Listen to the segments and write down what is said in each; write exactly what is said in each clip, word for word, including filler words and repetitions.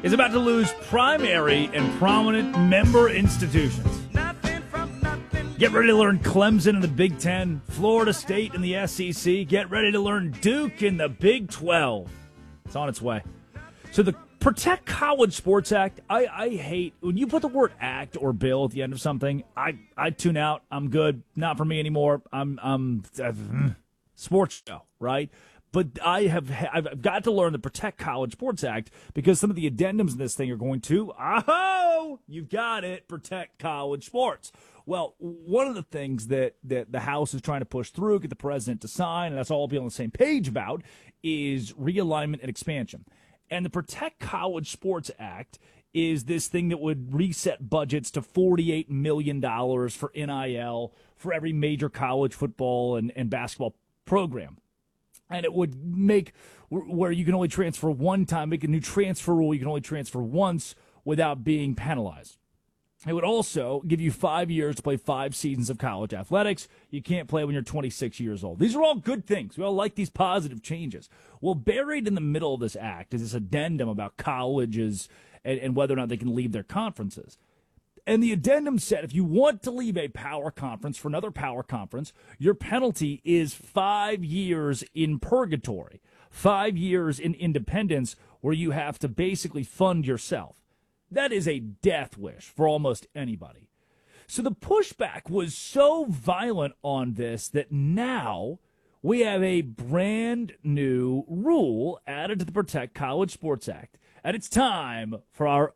is about to lose primary and prominent member institutions. Get ready to learn Clemson in the Big Ten, Florida State in the S E C. Get ready to learn Duke in the Big twelve. It's on its way. So the Protect College Sports Act, I, I hate, when you put the word act or bill at the end of something, I, I tune out. I'm good. Not for me anymore. I'm, I'm uh, sports show, right? But I have I've got to learn the Protect College Sports Act because some of the addendums in this thing are going to, oh, you've got it, protect college sports. Well, one of the things that, that the House is trying to push through, get the president to sign, and that's all be on the same page about, is realignment and expansion. And the Protect College Sports Act is this thing that would reset budgets to forty-eight million dollars for N I L for every major college football and, and basketball program. And it would make where you can only transfer one time, make a new transfer rule. You can only transfer once without being penalized. It would also give you five years to play five seasons of college athletics. You can't play when you're twenty-six years old. These are all good things. We all like these positive changes. Well, buried in the middle of this act is this addendum about colleges and, and whether or not they can leave their conferences. And the addendum said if you want to leave a power conference for another power conference, your penalty is five years in purgatory, five years in independence where you have to basically fund yourself. That is a death wish for almost anybody. So the pushback was so violent on this that now we have a brand new rule added to the Protect College Sports Act. And it's time for our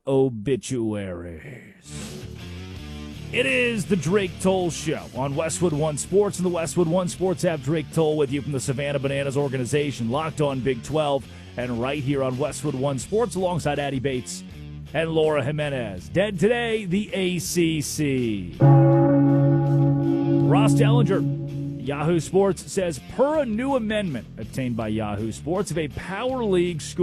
obituaries. It is the Drake Toll Show on Westwood One Sports and the Westwood One Sports app. Drake Toll with you from the Savannah Bananas organization, Locked On Big twelve, and right here on Westwood One Sports alongside Addie Bates and Laura Jimenez. Dead today, the A C C. Ross Dellinger, Yahoo Sports, says per a new amendment obtained by Yahoo Sports, if a Power League school